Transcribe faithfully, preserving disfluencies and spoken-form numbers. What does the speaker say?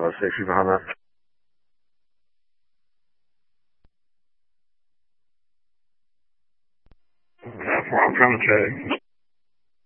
uh, safety behind that? That's what I'm trying to check.